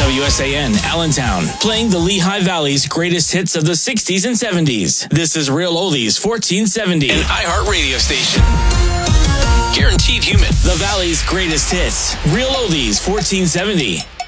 WSAN, Allentown, playing the Lehigh Valley's greatest hits of the 60s and 70s. This is Real Oldies 1470, an iHeart radio station. Guaranteed human. The Valley's greatest hits. Real Oldies 1470.